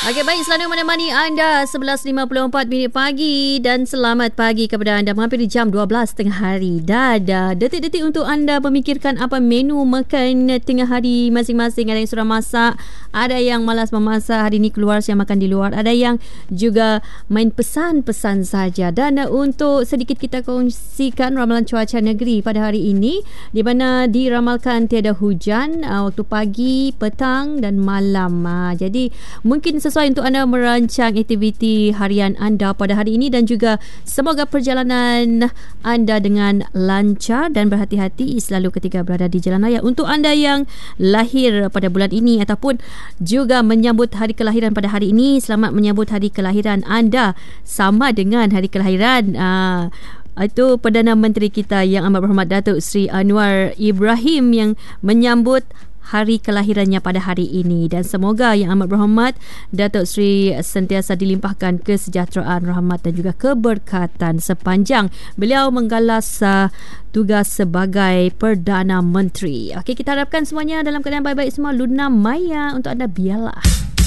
Okey, baik, selalu menemani anda 11.54 minit pagi dan selamat pagi kepada anda menghampiri jam 12 tengah hari. Dan detik-detik untuk anda memikirkan apa menu makan tengah hari masing-masing. Ada yang sudah masak, ada yang malas memasak, hari ni keluar siang makan di luar, ada yang juga main pesan-pesan saja. Dan untuk sedikit kita kongsikan ramalan cuaca negeri pada hari ini, di mana diramalkan tiada hujan waktu pagi, petang dan malam. Jadi mungkin sesuai untuk anda merancang aktiviti harian anda pada hari ini, dan juga semoga perjalanan anda dengan lancar dan berhati-hati selalu ketika berada di jalan raya. Untuk anda yang lahir pada bulan ini ataupun juga menyambut hari kelahiran pada hari ini, selamat menyambut hari kelahiran anda sama dengan hari kelahiran itu Perdana Menteri kita yang amat berhormat Datuk Seri Anwar Ibrahim yang menyambut hari kelahirannya pada hari ini. Dan semoga yang amat berhormat Datuk Seri sentiasa dilimpahkan kesejahteraan, rahmat dan juga keberkatan sepanjang beliau menggalas tugas sebagai Perdana Menteri. Okey, kita harapkan semuanya dalam keadaan baik-baik semua. Luna Maya untuk anda, biarlah.